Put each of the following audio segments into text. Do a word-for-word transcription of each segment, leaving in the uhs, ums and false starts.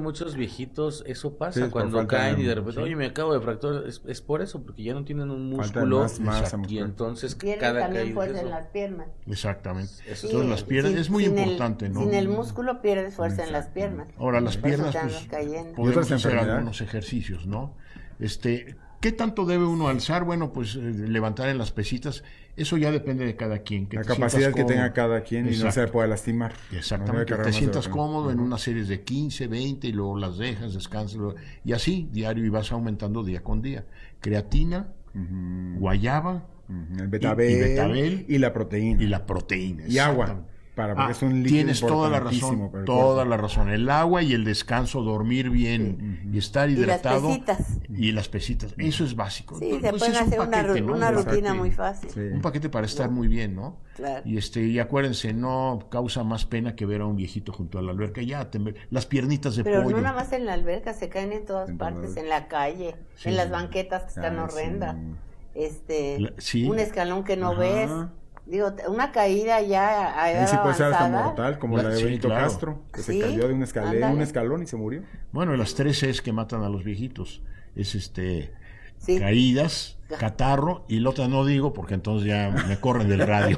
muchos viejitos eso pasa, Sí, por cuando falta caen de- y de repente, sí. oye, me acabo de fracturar, es, es por eso, porque ya no tienen un Falta músculo más masa y muscular. entonces Pierden cada también caída fuerza es en eso. las piernas. Exactamente. Eso Entonces es- las piernas sin- es muy sin el- importante, ¿no? Sin el músculo pierdes fuerza en las Exacto. piernas. Ahora las Por eso piernas te pues andas cayendo. ¿Y podemos otras hacer enfermedades? algunos ejercicios, ¿no? Este, ¿qué tanto debe uno alzar? Bueno, pues eh, levantar en las pesitas, eso ya depende de cada quien. Que La te capacidad sientas que cómodo. tenga cada quien y no Exacto. se pueda lastimar. No Exactamente, debe cargar te más de sientas lo que- cómodo en Ujú. una serie de quince, veinte y luego las dejas, descansas luego- y así diario y vas aumentando día con día. Creatina, Ujú. guayaba Ujú. El betabel, y betabel y la proteína. y la proteína. Y agua. exactamente. Para, porque Ah, es un líquido tienes toda la importantísimo razón, para el toda cuerpo. la razón. El agua y el descanso, dormir bien y estar Y las hidratado. pesitas. Y las pesitas. Eso es básico. Sí, Pues se pueden es un hacer una, paquete, ru- ¿no? una Un rutina paquete. muy fácil. Sí. Un paquete para estar muy bien, ¿no? Claro. Y este, y acuérdense, no causa más pena que ver a un viejito junto a la alberca. Ya, te- las piernitas de Pero pollo. no nada más en la alberca, se caen en todas En partes, todas. en la calle, Sí. en las banquetas que están Ah, sí. horrendas. Este, La- sí. un escalón que no Ajá. ves. Digo, una caída ya a Ahí edad sí puede ser hasta avanzada. mortal, como La- la de sí, Benito claro. Castro, que Sí, se cayó de un, escalón, de un ándale. escalón y se murió. Bueno, las tres es que matan a los viejitos. Es este Sí. caídas, catarro, y la otra no digo porque entonces ya me corren del radio.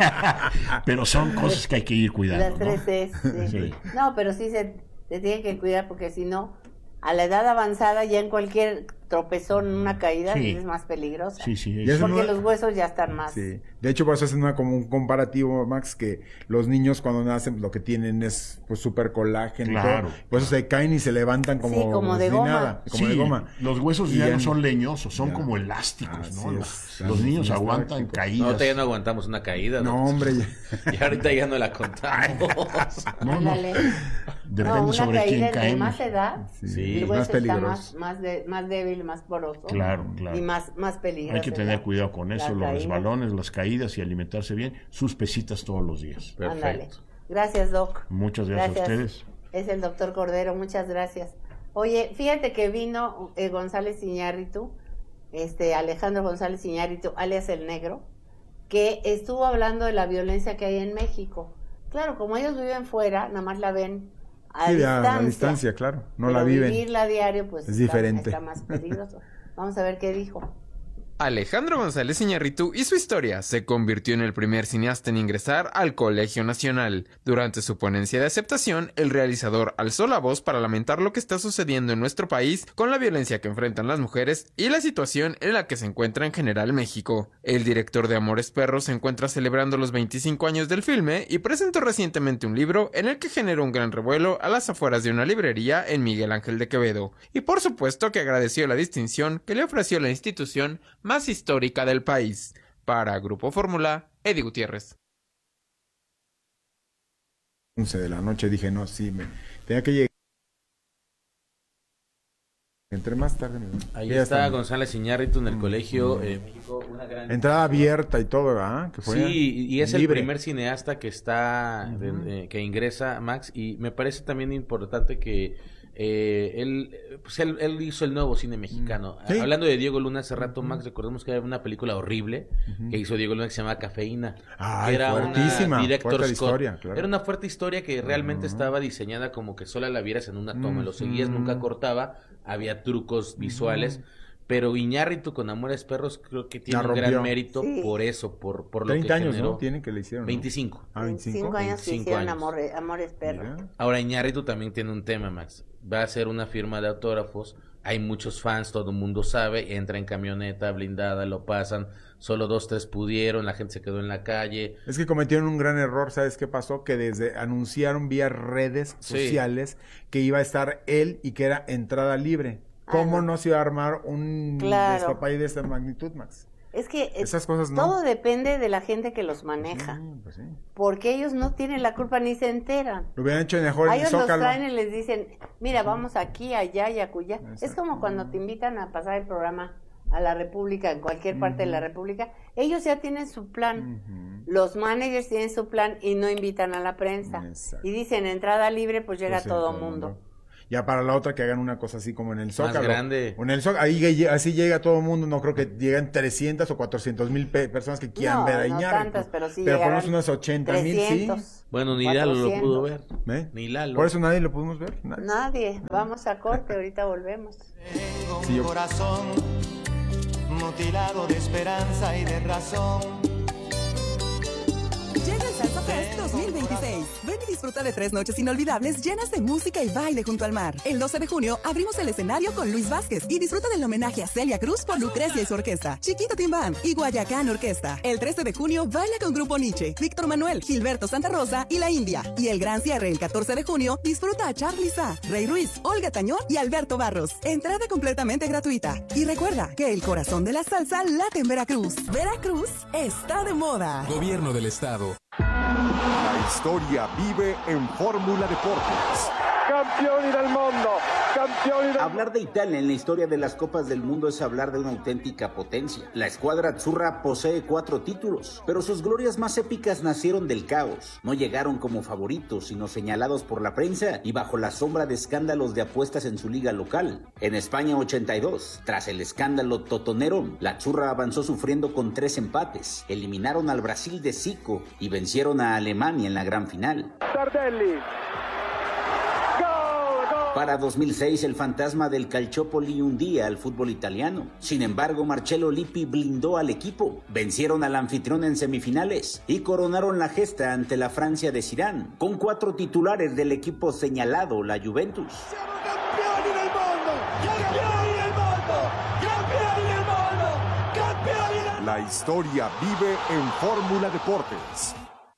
Pero son cosas que hay que ir cuidando, Las tres ¿no? es, sí. Sí. No, pero sí se, se tiene que cuidar porque si no, a la edad avanzada ya en cualquier tropezón, una caída, Sí. es más peligrosa. Sí, sí. Y es- eso Porque no- los huesos ya están más. Sí. De hecho, pues hacen una, como un comparativo, Max, que los niños cuando nacen lo que tienen es pues súper colágeno. y Claro. todo. Por eso se caen y se levantan como, Sí, como de si goma. nada, como de Sí, goma. los huesos Y ya ya no no- son leñosos, son ya. como elásticos, Así ¿no? es. Los, Ya los no niños son aguantan elásticos. caídas. No, ahorita ya no aguantamos una caída. No, ¿no? hombre. ya- Y ahorita ya no la contamos. No, no, Ándale. depende No, una sobre caída quién entre caemos. más edad, Sí, Sí, el es hueso más está peligroso. más, más, de- más débil, más poroso. Claro, claro. Y más, más peligroso. Hay que tener cuidado con eso, los caída. resbalones, las caídas y alimentarse bien, sus pesitas todos los días. Ándale. Perfecto. Gracias, Doc. Muchas gracias, a ustedes. Es el doctor Cordero, muchas gracias. Oye, fíjate que vino eh, González Iñárritu, este Alejandro González Iñárritu, alias El Negro, que estuvo hablando de la violencia que hay en México. Claro, como ellos viven fuera, nada más la ven a Sí, distancia. a, a distancia, claro. No Pero la viven. vivirla a diario, pues Es está, diferente. está más peligroso. Vamos a ver qué dijo. Alejandro González Iñárritu y su historia se convirtió en el primer cineasta en ingresar al Colegio Nacional. Durante su ponencia de aceptación, el realizador alzó la voz para lamentar lo que está sucediendo en nuestro país con la violencia que enfrentan las mujeres y la situación en la que se encuentra en general México. El director de Amores Perros se encuentra celebrando los veinticinco años del filme y presentó recientemente un libro en el que generó un gran revuelo a las afueras de una librería en Miguel Ángel de Quevedo. Y por supuesto que agradeció la distinción que le ofreció la institución más histórica del país. Para Grupo Fórmula, Eddie Gutiérrez. once de la noche dije, no, sí, me tenía que llegar. Entré más tarde. me- Ahí Ya está está. González Iñárritu en el Colegio eh, México, una gran... Entrada abierta y todo, ¿verdad? Que fue Sí, y es el libre. primer cineasta que está, de- Ujú. eh, que ingresa, Max, y me parece también importante que eh, él, eh, pues él, él hizo el nuevo cine mexicano. Sí. Hablando de Diego Luna hace rato, Max, recordemos que había una película horrible que hizo Diego Luna que se llama Cafeína. Ay, que era fuertísima, una director's fuerte de cut. historia, claro. Era una fuerte historia que realmente Ujú. estaba diseñada como que sola la vieras en una toma, lo seguías, Ujú. nunca cortaba, había trucos visuales. Pero Iñárritu con Amores Perros creo que tiene La un gran rompió. mérito Sí. por eso, por, por lo que treinta años, generó. ¿no? Tienen que le hicieron. ¿no? veinticinco. Ah, veinticinco. Cinco años que veinticinco hicieron años. Amores, Amores Perros. Mira. Ahora Iñárritu también tiene un tema, Max. Va a hacer una firma de autógrafos. Hay muchos fans, todo el mundo sabe. Entra en camioneta blindada, lo pasan. Solo dos, tres pudieron. La gente se quedó en la calle. Es que cometieron un gran error, ¿sabes qué pasó? Que desde anunciaron vía redes Sí. sociales que iba a estar él y que era entrada libre. ¿Cómo Ah, no. no se iba a armar un Claro. despapay de esta magnitud, Max? Es que eh, Esas cosas no. todo depende de la gente que los maneja. Sí, pues sí. Porque ellos no tienen la culpa ni se enteran. Lo hubieran hecho mejor A en el ellos los Zócalo. traen y les dicen, mira, vamos aquí, allá y acullá. Es Exacto. como cuando te invitan a pasar el programa a la República, en cualquier parte de la República. Ellos ya tienen su plan. Ujú. Los managers tienen su plan y no invitan a la prensa. Exacto. Y dicen, entrada libre, pues llega Pues sí, todo todo mundo. mundo. Ya para la otra que hagan una cosa así como en el Zócalo. Más grande. O en el Zócalo, ahí así llega todo el mundo, no creo que lleguen trescientas o cuatrocientas mil pe- personas que quieran No, ver a no Iñárritu. tantas, pero sí Pero llegarán ponemos unos ochenta mil, sí. trescientos. Bueno, ni Lalo lo cuatrocientos. pudo ver. ¿Eh? Ni Lalo. Por eso nadie lo pudimos ver. Nadie. Nadie. Vamos a corte, ahorita volvemos. Tengo Sí, un yo- corazón mutilado de esperanza y de razón. Llega el Salsa Fest dos mil veintiséis. Ven y disfruta de tres noches inolvidables llenas de música y baile junto al mar. El doce de junio abrimos el escenario con Luis Vázquez y disfruta del homenaje a Celia Cruz por Lucrecia y su orquesta, Chiquito Tim Band y Guayacán Orquesta. El trece de junio baila con Grupo Nietzsche, Víctor Manuel, Gilberto Santa Rosa y La India. Y el gran cierre el catorce de junio disfruta a Charly Sa, Rey Ruiz, Olga Tañón y Alberto Barros. Entrada completamente gratuita. Y recuerda que el corazón de la salsa late en Veracruz. Veracruz está de moda. Gobierno del Estado. La historia vive en Fórmula Deportes. Campioni del mondo, campioni del... Hablar de Italia en la historia de las Copas del Mundo es hablar de una auténtica potencia. La escuadra azzurra posee cuatro títulos, pero sus glorias más épicas nacieron del caos. No llegaron como favoritos, sino señalados por la prensa y bajo la sombra de escándalos de apuestas en su liga local. En España ochenta y dos, tras el escándalo totonero, la azzurra avanzó sufriendo con tres empates. Eliminaron al Brasil de Zico y vencieron a Alemania en la gran final. Tardelli. Para dos mil seis, el fantasma del Calciopoli hundía al fútbol italiano. Sin embargo, Marcello Lippi blindó al equipo. Vencieron al anfitrión en semifinales y coronaron la gesta ante la Francia de Zidane, con cuatro titulares del equipo señalado, la Juventus. Siamo campioni del mondo, campioni del mondo, campioni del mondo, campioni del... La historia vive en Fórmula Deportes.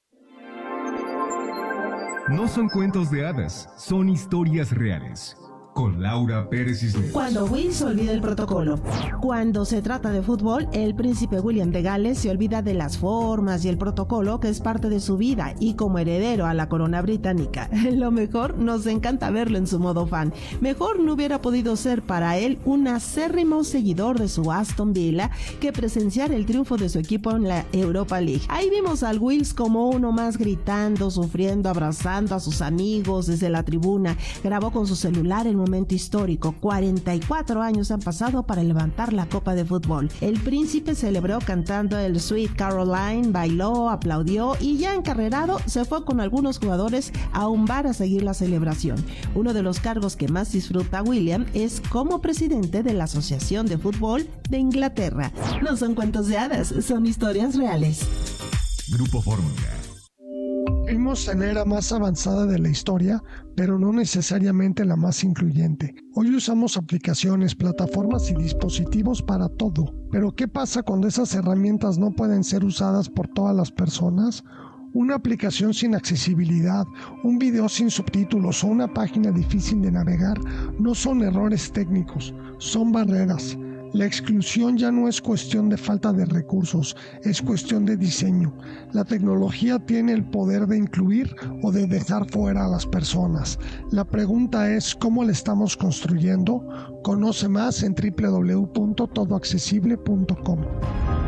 No son cuentos de hadas, son historias reales. Con Laura Pérez Cisneros. Cuando Will se olvida el protocolo. Cuando se trata de fútbol, el príncipe William de Gales se olvida de las formas y el protocolo que es parte de su vida y como heredero a la corona británica. Lo mejor, nos encanta verlo en su modo fan. Mejor no hubiera podido ser para él un acérrimo seguidor de su Aston Villa que presenciar el triunfo de su equipo en la Europa League. Ahí vimos al Wills como uno más gritando, sufriendo, abrazando a sus amigos desde la tribuna. Grabó con su celular el momento histórico. cuarenta y cuatro años han pasado para levantar la Copa de Fútbol. El príncipe celebró cantando el Sweet Caroline, bailó, aplaudió y ya encarrerado se fue con algunos jugadores a un bar a seguir la celebración. Uno de los cargos que más disfruta William es como presidente de la Asociación de Fútbol de Inglaterra. No son cuentos de hadas, son historias reales. Grupo Fórmula. Vivimos en la era más avanzada de la historia, pero no necesariamente la más incluyente. Hoy usamos aplicaciones, plataformas y dispositivos para todo. Pero ¿qué pasa cuando esas herramientas no pueden ser usadas por todas las personas? Una aplicación sin accesibilidad, un video sin subtítulos o una página difícil de navegar no son errores técnicos, son barreras. La exclusión ya no es cuestión de falta de recursos, es cuestión de diseño. La tecnología tiene el poder de incluir o de dejar fuera a las personas. La pregunta es ¿cómo la estamos construyendo? Conoce más en doble u doble u doble u punto todo accesible punto com.